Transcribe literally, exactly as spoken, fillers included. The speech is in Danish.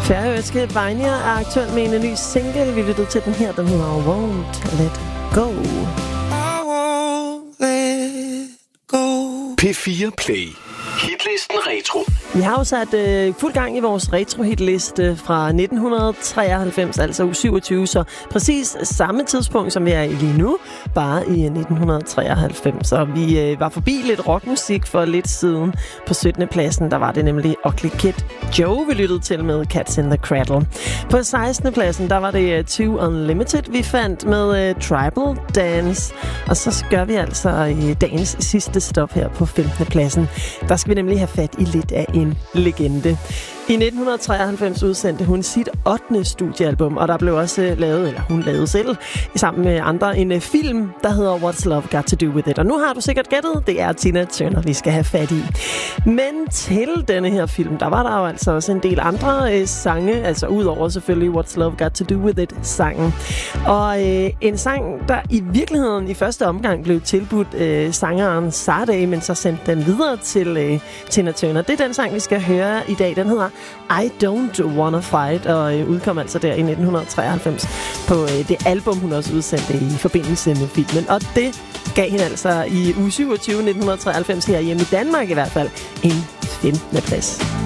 Færøske Vejnir er aktuelt med en ny single. Vi lyttede til den her, den hedder Won't Let Go. I won't let go. P fire Play. Hitlisten Retro. Vi har jo sat øh, fuld gang i vores retro-hitliste fra nitten treoghalvfems, altså uge syvogtyve, så præcis samme tidspunkt, som vi er i lige nu, bare i nitten treoghalvfems. Og vi øh, var forbi lidt rockmusik for lidt siden. På syttende pladsen, der var det nemlig Ugly Kid Joe, vi lyttede til med Cats in the Cradle. På sekstende pladsen, der var det uh, Two Unlimited, vi fandt med uh, Tribal Dance. Og så gør vi altså i dagens sidste stop her på femtende pladsen. Der skal vi nemlig have fat i lidt af en legende. I nitten treoghalvfems udsendte hun sit ottende studiealbum, og der blev også lavet, eller hun lavede selv, sammen med andre, en film, der hedder What's Love Got To Do With It. Og nu har du sikkert gættet, det er Tina Turner, vi skal have fat i. Men til denne her film, der var der jo altså også en del andre øh, sange, altså udover selvfølgelig What's Love Got To Do With It-sangen. Og øh, en sang, der i virkeligheden i første omgang blev tilbudt øh, sangeren Sade, men så sendte den videre til øh, Tina Turner. Det er den sang, vi skal høre i dag. Den hedder I Don't Wanna Fight, og øh, udkom altså der i nitten treoghalvfems på øh, det album, hun også udsendte i forbindelse med filmen. Og det gav hende altså i uge syvogtyve nitten treoghalvfems her hjemme i Danmark i hvert fald en femtende plads.